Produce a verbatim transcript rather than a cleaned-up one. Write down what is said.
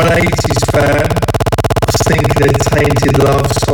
an eighties fan, I was thinking of Tainted Love